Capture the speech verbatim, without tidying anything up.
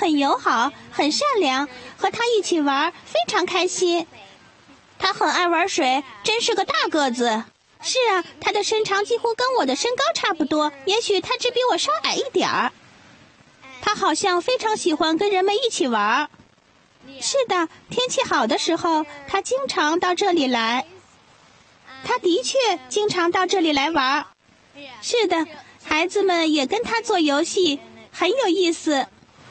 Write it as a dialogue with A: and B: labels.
A: 很友好，很善良，和他一起玩非常开心。他很爱玩水，真是个大个子。是啊，他的身长几乎跟我的身高差不多，也许他只比我稍矮一点儿。他好像非常喜欢跟人们一起玩。是的，天气好的时候，他经常到这里来。他的确经常到这里来玩。是的，孩子们也跟他做游戏，很有意思。